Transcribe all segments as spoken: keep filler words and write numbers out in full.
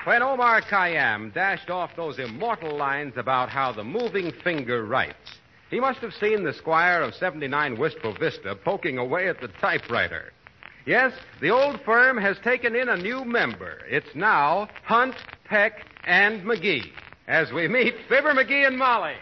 When Omar Khayyam dashed off those immortal lines about how the moving finger writes, he must have seen the squire of seventy-nine Wistful Vista poking away at the typewriter. Yes, the old firm has taken in a new member. It's now Hunt, Peck, and McGee. As we meet Fibber, McGee, and Molly.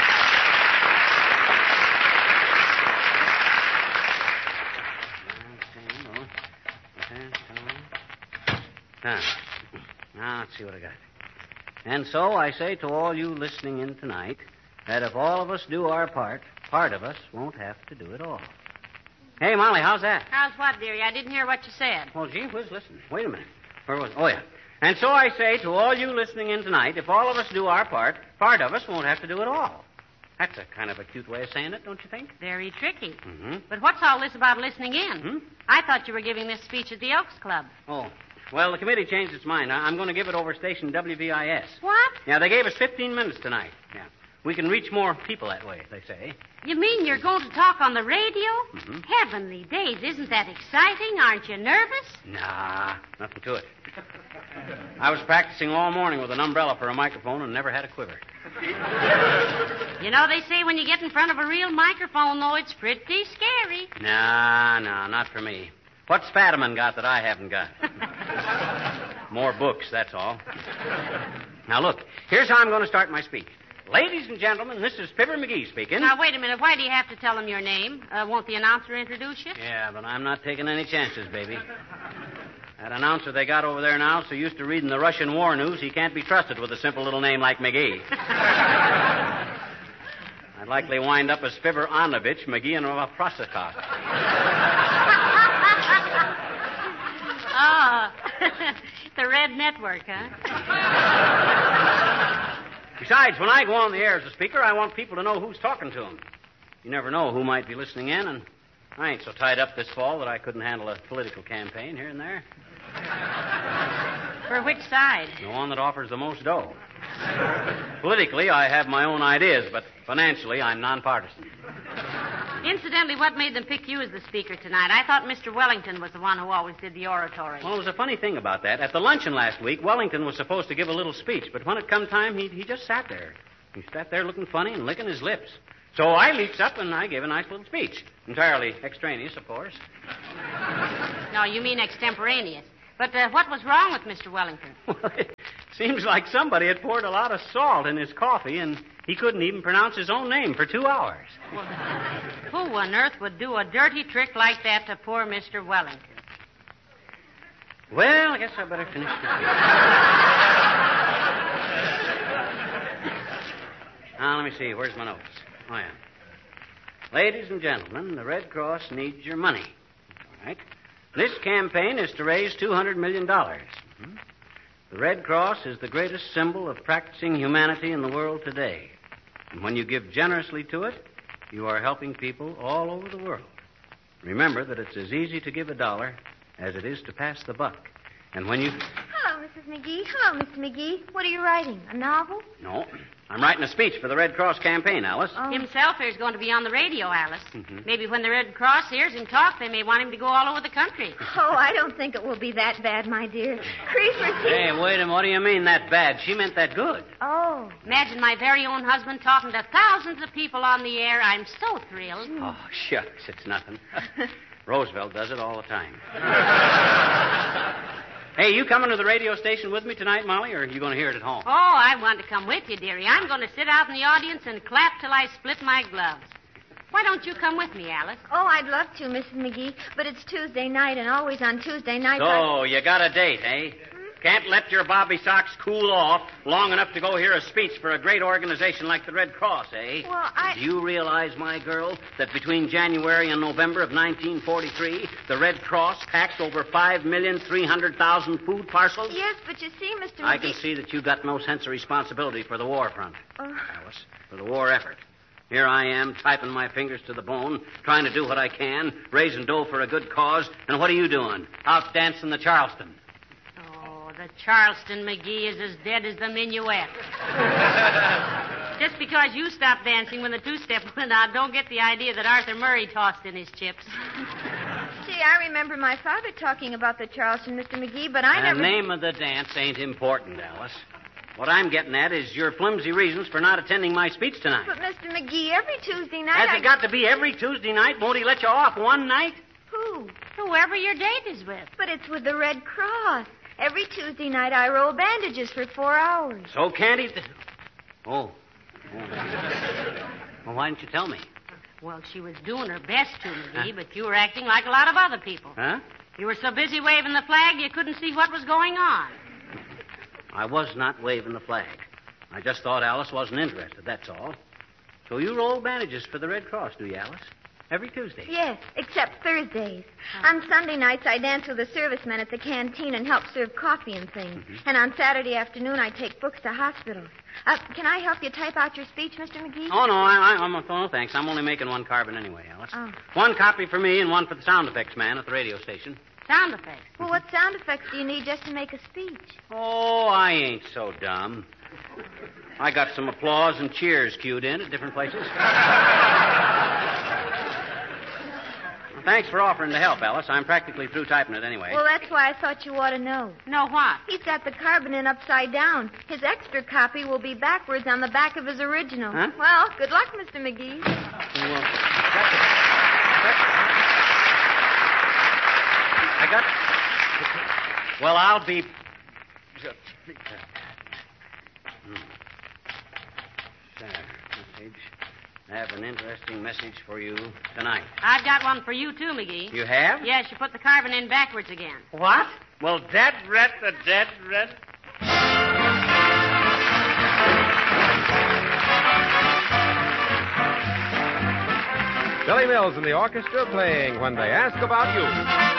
Now, now, let's see what I got. And so I say to all you listening in tonight that if all of us do our part, part of us won't have to do it all. Hey, Molly, how's that? How's what, dearie? I didn't hear what you said. Well, gee whiz, listen. Wait a minute. Where was it? Oh, yeah. And so I say to all you listening in tonight, if all of us do our part, part of us won't have to do it all. That's a kind of a cute way of saying it, don't you think? Very tricky. Mm-hmm. But what's all this about listening in? Hmm? I thought you were giving this speech at the Elks Club. Oh, well, the committee changed its mind. I- I'm going to give it over station W V I S. What? Yeah, they gave us fifteen minutes tonight. Yeah. We can reach more people that way, they say. You mean you're going to talk on the radio? Mm-hmm. Heavenly days, isn't that exciting? Aren't you nervous? Nah, nothing to it. I was practicing all morning with an umbrella for a microphone and never had a quiver. You know, they say when you get in front of a real microphone, though, it's pretty scary. Nah, nah, not for me. What's Fadiman got that I haven't got? More books, that's all. Now, look, here's how I'm going to start my speech. Ladies and gentlemen, this is Fibber McGee speaking. Now, wait a minute. Why do you have to tell them your name? Uh, won't the announcer introduce you? Yeah, but I'm not taking any chances, baby. That announcer they got over there now, so used to reading the Russian war news, he can't be trusted with a simple little name like McGee. I'd likely wind up as Fibber Anovich, McGee, and Prosikov. Oh, the Red Network, huh? Besides, when I go on the air as a speaker, I want people to know who's talking to them. You never know who might be listening in, and I ain't so tied up this fall that I couldn't handle a political campaign here and there. For which side? The one that offers the most dough. Politically, I have my own ideas, but financially, I'm nonpartisan. Incidentally, what made them pick you as the speaker tonight? I thought Mister Wellington was the one who always did the oratory. Well, there was a funny thing about that. At the luncheon last week, Wellington was supposed to give a little speech, but when it come time, he, he just sat there. He sat there looking funny and licking his lips. So I leaps up and I gave a nice little speech. Entirely extraneous, of course. No, you mean extemporaneous. But uh, what was wrong with Mister Wellington? Well, it seems like somebody had poured a lot of salt in his coffee, and he couldn't even pronounce his own name for two hours. Well, who on earth would do a dirty trick like that to poor Mister Wellington? Well, I guess I better finish this. Now, let me see. Where's my notes? Oh, yeah. Ladies and gentlemen, the Red Cross needs your money. All right? This campaign is to raise two hundred million dollars. Mm-hmm. The Red Cross is the greatest symbol of practicing humanity in the world today. And when you give generously to it, you are helping people all over the world. Remember that it's as easy to give a dollar as it is to pass the buck. And when you... Hello, Missus McGee. Hello, Mister McGee. What are you writing? A novel? No. I'm writing a speech for the Red Cross campaign, Alice. Oh. Himself is going to be on the radio, Alice. Mm-hmm. Maybe when the Red Cross hears him talk, they may want him to go all over the country. Oh, I don't think it will be that bad, my dear. Creepers. he- Hey, wait a minute. What do you mean that bad? She meant that good. Oh. Imagine my very own husband talking to thousands of people on the air. I'm so thrilled. Oh, shucks. It's nothing. Roosevelt does it all the time. Hey, you coming to the radio station with me tonight, Molly, or are you going to hear it at home? Oh, I want to come with you, dearie. I'm going to sit out in the audience and clap till I split my gloves. Why don't you come with me, Alice? Oh, I'd love to, Missus McGee, but it's Tuesday night, and always on Tuesday nights... So, you got a date, eh? Can't let your bobby socks cool off long enough to go hear a speech for a great organization like the Red Cross, eh? Well, I... Do you realize, my girl, that between January and November of nineteen forty-three, the Red Cross packed over five million three hundred thousand food parcels? Yes, but you see, Mister I McGee... can see that you got no sense of responsibility for the war front, Uh, Alice, for the war effort. Here I am, typing my fingers to the bone, trying to do what I can, raising dough for a good cause, and what are you doing? Out dancing the Charleston. Oh, the Charleston McGee is as dead as the minuet. Just because you stopped dancing when the two-step went out, don't get the idea that Arthur Murray tossed in his chips. See, I remember my father talking about the Charleston, Mister McGee, but I the never... The name of the dance ain't important, Alice. What I'm getting at is your flimsy reasons for not attending my speech tonight. But, Mister McGee, every Tuesday night... Has I... it got to be every Tuesday night? Won't he let you off one night? Who? Whoever your date is with. But it's with the Red Cross. Every Tuesday night I roll bandages for four hours. So can't he... Th- oh. oh. Well, why didn't you tell me? Well, she was doing her best to, McGee, huh? But you were acting like a lot of other people. Huh? You were so busy waving the flag you couldn't see what was going on. I was not waving the flag. I just thought Alice wasn't interested, that's all. So you roll bandages for the Red Cross, do you, Alice? Every Tuesday? Yes, except Thursdays. On Sunday nights, I dance with the servicemen at the canteen and help serve coffee and things. Mm-hmm. And on Saturday afternoon, I take books to hospitals. Uh, can I help you type out your speech, Mister McGee? Oh, no, I, I, I'm, no, thanks. I'm only making one carbon anyway, Alice. Oh. One copy for me and one for the sound effects man at the radio station. Sound effects? Well, what sound effects do you need just to make a speech? Oh, I ain't so dumb. I got some applause and cheers cued in at different places. Well, thanks for offering to help, Alice. I'm practically through typing it anyway. Well, that's why I thought you ought to know. Know what? He's got the carbon in upside down. His extra copy will be backwards on the back of his original. Huh? Well, good luck, Mister McGee. Well, I got... Well, I'll be... Hmm. Sir, message. I have an interesting message for you tonight. I've got one for you, too, McGee. You have? Yes, you put the carbon in backwards again. What? Well, dead red, the dead red... Billy Mills and the orchestra playing When They Ask About You.